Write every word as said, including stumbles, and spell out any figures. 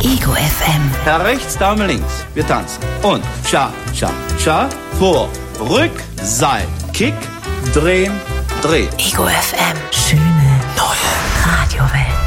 Ego F M. Herr rechts, Dame links. Wir tanzen. Und Cha, Cha, Cha. Vor, Rück, Seit, Kick, drehen, drehen. Ego F M. Schöne neue Radiowelt.